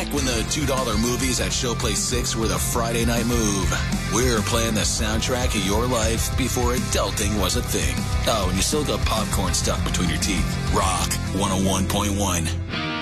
Back when the $2 movies at Showplace 6 were the Friday night move. We're playing the soundtrack of your life before adulting was a thing. Oh, and you still got popcorn stuck between your teeth. Rock 101.1.